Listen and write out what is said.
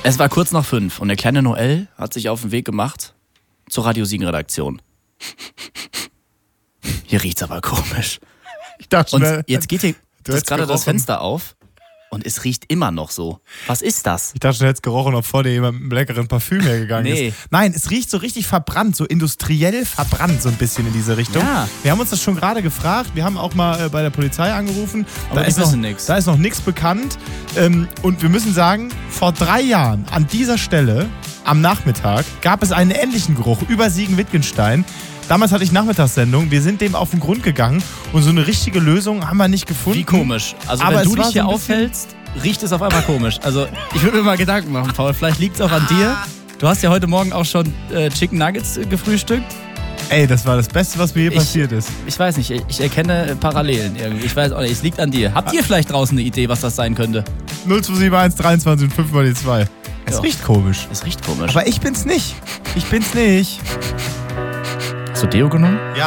Es war kurz nach 5 und der kleine Noel hat sich auf den Weg gemacht zur Radio Siegen-Redaktion. Hier riecht's aber komisch. Ich dachte schon, Und jetzt geht hier gerade das gerochen. Fenster auf und es riecht immer noch so. Was ist das? Ich dachte schon, du hättest gerochen, ob vor dir jemand mit einem leckeren Parfüm hergegangen Nee. ist. Nein, es riecht so richtig verbrannt, so industriell verbrannt so ein bisschen in diese Richtung. Ja. Wir haben uns das schon gerade gefragt. Wir haben auch mal bei der Polizei angerufen. Aber die wissen nix. Da ist noch nichts bekannt. Und wir müssen sagen, vor 3 Jahren an dieser Stelle am Nachmittag gab es einen ähnlichen Geruch über Siegen-Wittgenstein. Damals hatte ich Nachmittagssendung. Wir sind dem auf den Grund gegangen und so eine richtige Lösung haben wir nicht gefunden. Wie komisch. Also Aber wenn du es war dich hier so ein bisschen- aufhältst, riecht es auf einmal komisch. Also ich würde mir mal Gedanken machen, Paul. Vielleicht liegt es auch an dir. Du hast ja heute Morgen auch schon Chicken Nuggets gefrühstückt. Ey, das war das Beste, was mir je passiert ist. Ich weiß nicht, ich erkenne Parallelen irgendwie. Ich weiß auch nicht, es liegt an dir. Habt ihr vielleicht draußen eine Idee, was das sein könnte? 0271 23 und 5 mal die 2. Es Ja. riecht komisch. Es riecht komisch. Aber ich bin's nicht. Ich bin's nicht. Hast du Deo genommen? Ja.